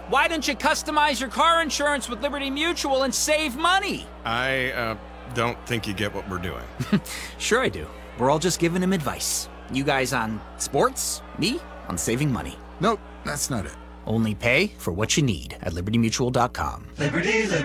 Why don't you customize your car insurance with Liberty Mutual and save money? I don't think you get what we're doing. Sure I do. We're all just giving him advice. You guys on sports, me on saving money. Nope, that's not it. Only pay for what you need at libertymutual.com. Liberty, liberty.